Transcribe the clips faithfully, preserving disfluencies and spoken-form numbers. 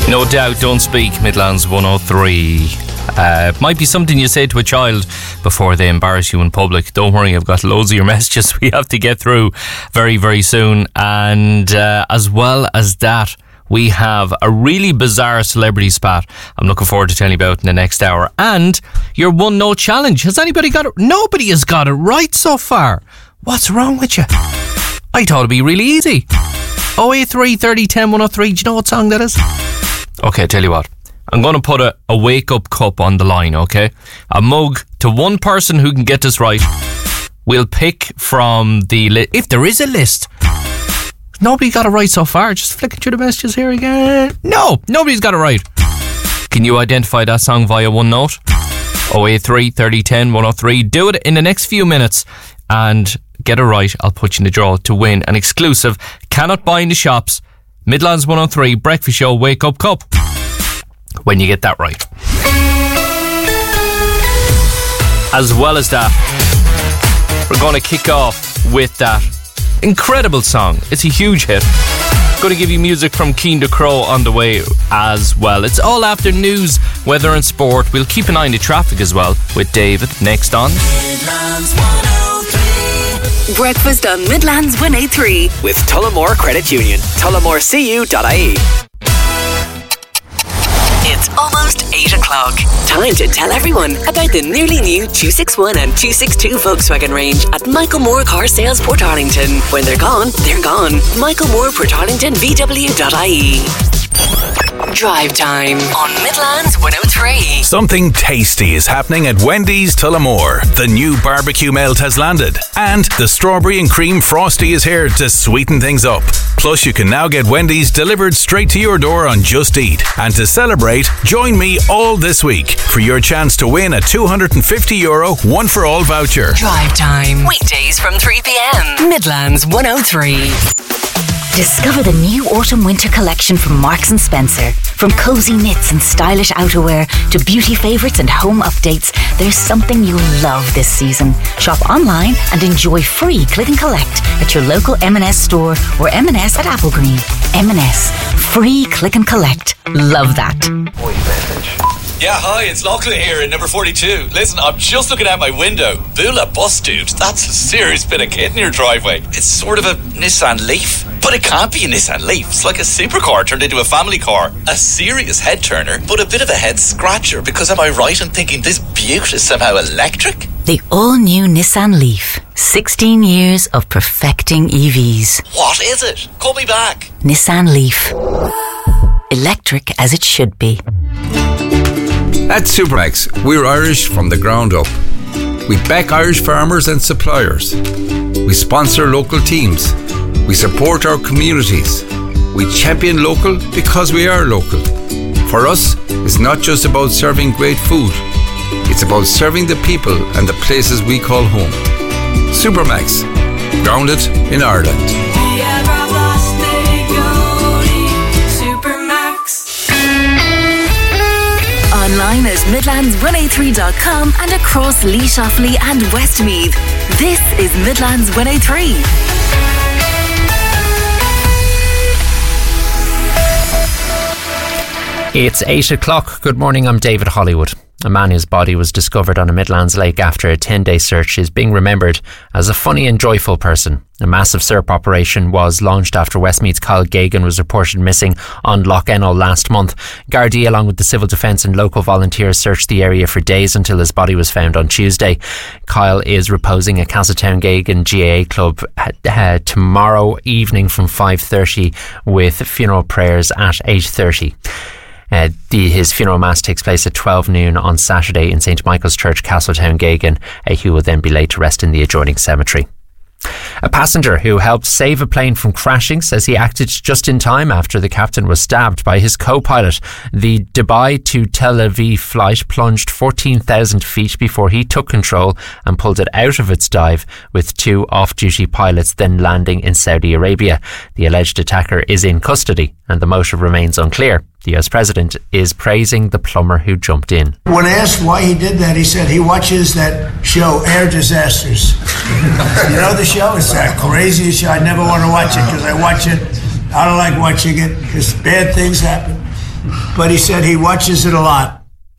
No doubt, don't speak, Midlands one oh three. Uh, might be something you say to a child before they embarrass you in public. Don't worry, I've got loads of your messages we have to get through very, very soon. And uh, as well as that, we have a really bizarre celebrity spat I'm looking forward to telling you about in the next hour. And your one note challenge. Has anybody got it? Nobody has got it right so far. What's wrong with you? I thought it'd be really easy. oh eight three, thirty, ten, one oh three. Do you know what song that is? Okay, I'll tell you what. I'm going to put a, a wake-up cup on the line, okay? A mug to one person who can get this right. We'll pick from the list. If there is a list. Nobody got it right so far. Just flicking through the messages here again. No, nobody's got it right. Can you identify that song via one note? oh eight three, thirty, ten, one oh three. Do it in the next few minutes and get it right. I'll put you in the draw to win an exclusive, cannot buy in the shops, Midlands one oh three Breakfast Show Wake Up Cup. When you get that right. As well as that, we're going to kick off with that incredible song. It's a huge hit. Going to give you music from Keen to Crow on the way as well. It's all after news, weather and sport. We'll keep an eye on the traffic as well with David next on Midlands one oh three. Breakfast on Midlands one oh three with Tullamore Credit Union. Tullamore C U dot I E. It's almost eight o'clock. Time to tell everyone about the nearly new two sixty-one and two sixty-two Volkswagen range at Michael Moore Car Sales Portarlington. When they're gone, they're gone. Michael Moore Portarlington V W dot I E. Drive time on Midlands one oh three. Something tasty is happening at Wendy's Tullamore. The new barbecue melt has landed, and the strawberry and cream frosty is here to sweeten things up. Plus, you can now get Wendy's delivered straight to your door on Just Eat. And to celebrate, join me all this week for your chance to win a two hundred fifty euro one for all voucher. Drive time weekdays from three p.m. Midlands one oh three. Discover the new autumn-winter collection from Marks and Spencer. From cozy knits and stylish outerwear to beauty favourites and home updates, there's something you'll love this season. Shop online and enjoy free click and collect at your local M and S store or M and S at Applegreen. M and S. Free click and collect. Love that. Voice message. Yeah, hi, it's Lachlan here in number forty-two. Listen, I'm just looking out my window. Bula bus, dude. That's a serious bit of kit in your driveway. It's sort of a Nissan Leaf. But it can't be a Nissan Leaf. It's like a supercar turned into a family car. A serious head turner, but a bit of a head scratcher. Because am I right in thinking this beaut is somehow electric? The all-new Nissan Leaf. sixteen years of perfecting E Vs. What is it? Call me back. Nissan Leaf. Electric as it should be. At Supermax, we're Irish from the ground up. We back Irish farmers and suppliers. We sponsor local teams. We support our communities. We champion local because we are local. For us, it's not just about serving great food. It's about serving the people and the places we call home. Supermax, grounded in Ireland. Online at midlands one oh three dot com and across Lee Shoffley and Westmeath. This is Midlands one oh three. It's eight o'clock. Good morning, I'm David Hollywood. A man whose body was discovered on a Midlands lake after a ten-day search is being remembered as a funny and joyful person. A massive SERP operation was launched after Westmeath's Kyle Gagan was reported missing on Lough Ennell last month. Gardaí, along with the civil defence and local volunteers, searched the area for days until his body was found on Tuesday. Kyle is reposing at Castletown Gagan G A A Club uh, tomorrow evening from five thirty with funeral prayers at eight thirty. Uh, the, his funeral mass takes place at twelve noon on Saturday in Saint Michael's Church, Castletown Gagan. Uh, he will then be laid to rest in the adjoining cemetery. A passenger who helped save a plane from crashing says he acted just in time after the captain was stabbed by his co-pilot. The Dubai to Tel Aviv flight plunged fourteen thousand feet before he took control and pulled it out of its dive, with two off-duty pilots then landing in Saudi Arabia. The alleged attacker is in custody and the motive remains unclear. The U S president is praising the plumber who jumped in. When asked why he did that, he said he watches that show, Air Disasters. You know the show? It's that crazy show. I never want to watch it because I watch it. I don't like watching it because bad things happen. but he said he watches it a lot.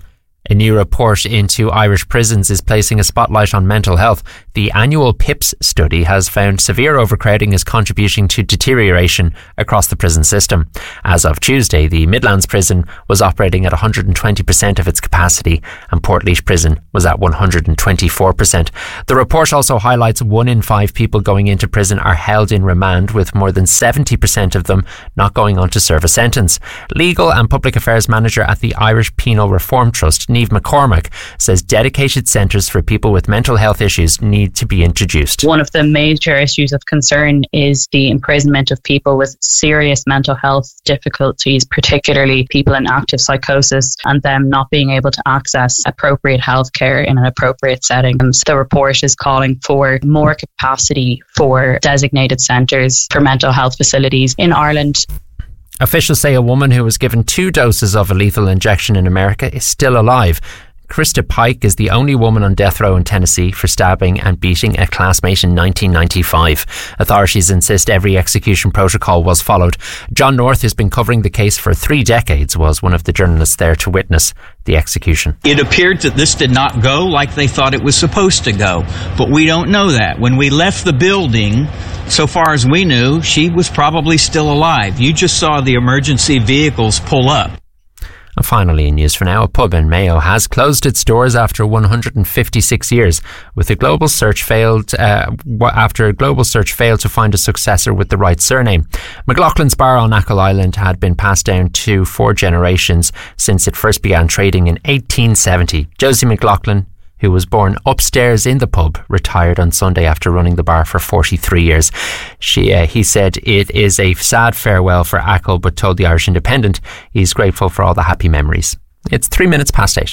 A new report into Irish prisons is placing a spotlight on mental health. The annual PIPS study has found severe overcrowding is contributing to deterioration across the prison system. As of Tuesday, the Midlands prison was operating at one hundred twenty percent of its capacity and Portlaoise prison was at one hundred twenty-four percent. The report also highlights one in five people going into prison are held in remand, with more than seventy percent of them not going on to serve a sentence. Legal and Public Affairs Manager at the Irish Penal Reform Trust, Niamh McCormack, says dedicated centres for people with mental health issues need to be introduced. One of the major issues of concern is the imprisonment of people with serious mental health difficulties, particularly people in active psychosis, and them not being able to access appropriate health care in an appropriate setting. And the report is calling for more capacity for designated centres for mental health facilities in Ireland. Officials say a woman who was given two doses of a lethal injection in America is still alive. Krista Pike is the only woman on death row in Tennessee for stabbing and beating a classmate in nineteen ninety-five. Authorities insist every execution protocol was followed. John North, who's been covering the case for three decades, was one of the journalists there to witness the execution. It appeared that this did not go like they thought it was supposed to go, but we don't know that. When we left the building, so far as we knew, she was probably still alive. You just saw the emergency vehicles pull up. And finally, in news for now, a pub in Mayo has closed its doors after one hundred fifty-six years, with a global search failed uh, after a global search failed to find a successor with the right surname. McLaughlin's Bar on Achill Island had been passed down to four generations since it first began trading in eighteen seventy. Josie McLaughlin, who was born upstairs in the pub, retired on Sunday after running the bar for forty-three years. She, uh, he said it is a sad farewell for Achill, but told the Irish Independent he's grateful for all the happy memories. It's three minutes past eight.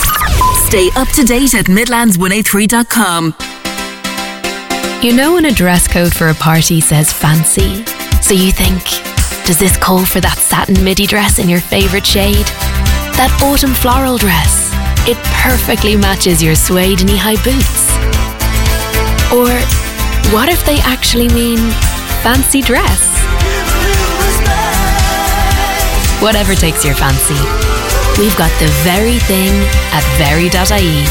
Stay up to date at midlands one eighty-three dot com. You know when a dress code for a party says fancy, so you think, does this call for that satin midi dress in your favourite shade? That autumn floral dress? It perfectly matches your suede knee-high boots. Or what if they actually mean fancy dress? Whatever takes your fancy, we've got the very thing at very dot I E.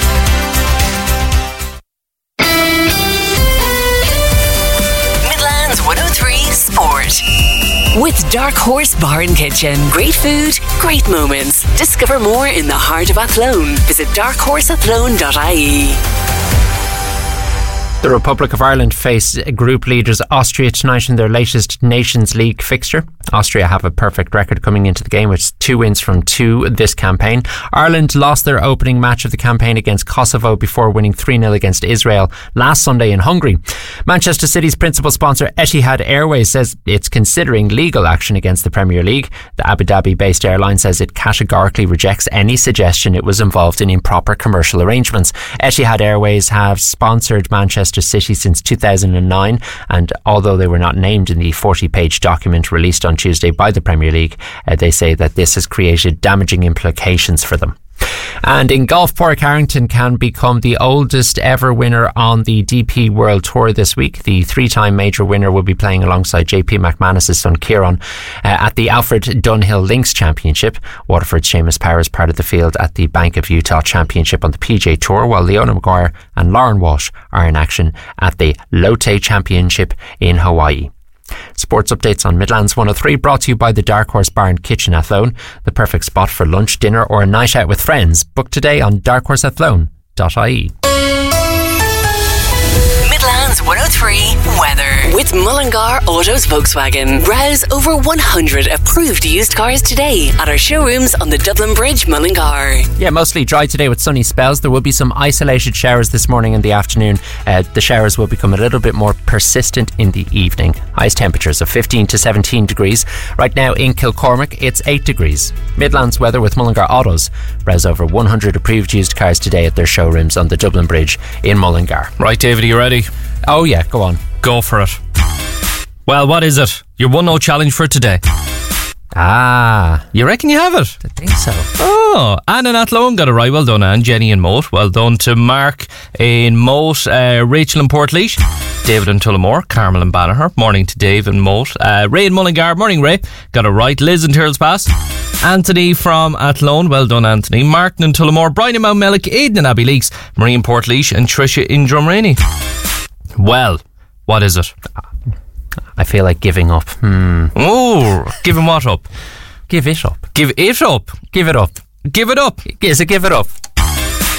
Midlands one oh three Sport. With Dark Horse Bar and Kitchen. Great food, great moments. Discover more in the heart of Athlone. Visit dark horse athlone dot I E. The Republic of Ireland face group leaders Austria tonight in their latest Nations League fixture. Austria have a perfect record coming into the game with two wins from two this campaign. Ireland lost their opening match of the campaign against Kosovo before winning three nil against Israel last Sunday in Hungary. Manchester City's principal sponsor Etihad Airways says it's considering legal action against the Premier League. The Abu Dhabi-based airline says it categorically rejects any suggestion it was involved in improper commercial arrangements. Etihad Airways have sponsored Manchester City since two thousand nine, and although they were not named in the forty-page document released on Tuesday by the Premier League, uh, they say that this has created damaging implications for them. And in golf, Padraig Harrington can become the oldest ever winner on the D P World Tour this week. The three-time major winner will be playing alongside J P McManus' son Kieran uh, at the Alfred Dunhill Links Championship. Waterford's Seamus Power is part of the field at the Bank of Utah Championship on the P G A Tour, while Leona Maguire and Lauren Walsh are in action at the Lotte Championship in Hawaii. Sports updates on Midlands one oh three, brought to you by the Dark Horse Bar and Kitchen Athlone, the perfect spot for lunch, dinner or a night out with friends. Book today on dark horse athlone dot I E. Midlands one oh three weather with Mullingar Autos Volkswagen. Browse over one hundred approved used cars today at our showrooms on the Dublin Bridge, Mullingar. Yeah, mostly dry today with sunny spells. There will be some isolated showers this morning and the afternoon. Uh, the showers will become a little bit more persistent in the evening. Highest temperatures of fifteen to seventeen degrees. Right now in Kilcormac, it's eight degrees. Midlands weather with Mullingar Autos. Browse over one hundred approved used cars today at their showrooms on the Dublin Bridge in Mullingar. Right, David, are you ready? Oh yeah, go on. Go for it. Well, what is it? Your one oh challenge for today. Ah. You reckon you have it? I think so. Oh, Anne and Athlone got it right. Well done, Anne. Jenny and Moat. Well done to Mark in Moat, uh, Rachel in Portlaoise, David in Tullamore, Carmel in Banagher. Morning to Dave and Moat. Uh, Ray in Mullingar. Morning, Ray. Got it right. Liz in Turles Pass. Anthony from Athlone. Well done, Anthony. Martin in Tullamore. Brian in Mount Mellick. Aidan in Abbey Leaks. Marie in Portlaoise. And Tricia in Drumraney. Well, what is it? I feel like giving up. Hmm. Oh, giving what up? Give it up. Give it up. Give it up. Give it up. Is it give it up?